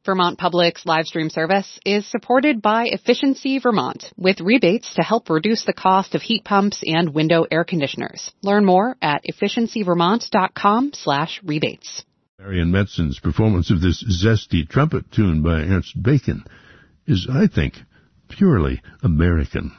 Vermont Public's live stream service is supported by Efficiency Vermont, with rebates to help reduce the cost of heat pumps and window air conditioners. Learn more at efficiencyvermont.com/rebates. Marion Metzon's performance of this zesty trumpet tune by Ernst Bacon is, I think, purely American.